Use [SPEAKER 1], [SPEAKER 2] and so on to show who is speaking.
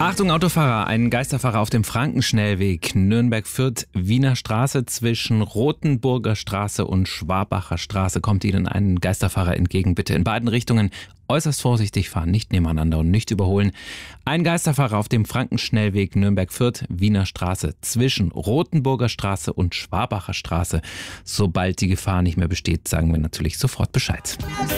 [SPEAKER 1] Achtung Autofahrer, ein Geisterfahrer auf dem Frankenschnellweg Nürnberg-Fürth, Wiener Straße zwischen Rothenburger Straße und Schwabacher Straße kommt Ihnen ein Geisterfahrer entgegen. Bitte in beiden Richtungen äußerst vorsichtig fahren, nicht nebeneinander und nicht überholen. Ein Geisterfahrer auf dem Frankenschnellweg Nürnberg-Fürth, Wiener Straße zwischen Rothenburger Straße und Schwabacher Straße. Sobald die Gefahr nicht mehr besteht, sagen wir natürlich sofort Bescheid.